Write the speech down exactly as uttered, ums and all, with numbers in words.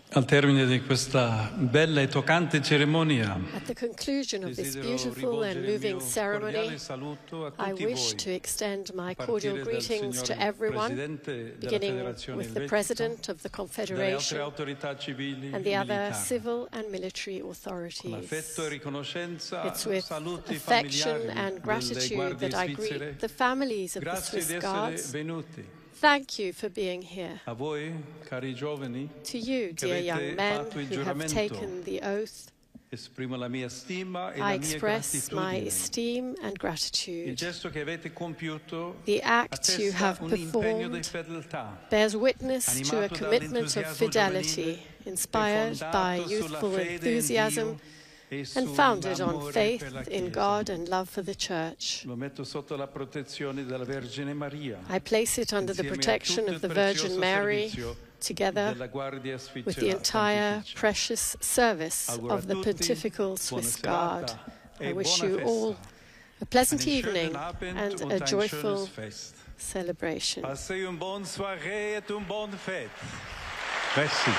Al termine di questa bella e toccante cerimonia, At the conclusion of this beautiful and moving ceremony, I wish to extend my cordial greetings to everyone, beginning with the President of the Confederation and the other civil and military authorities. It's with affection and gratitude that I greet the families of the Swiss Guards. Thank you for being here. To you, dear young men who have taken the oath, I express my esteem and gratitude. The act you have performed bears witness to a commitment of fidelity, inspired by youthful enthusiasm and founded on faith in God and love for the Church. I place it under the protection of the Virgin Mary, together with the entire precious service of the Pontifical Swiss Guard. I wish you all a pleasant evening and a joyful celebration. Passez une bonne soirée et une bonne fête. Merci.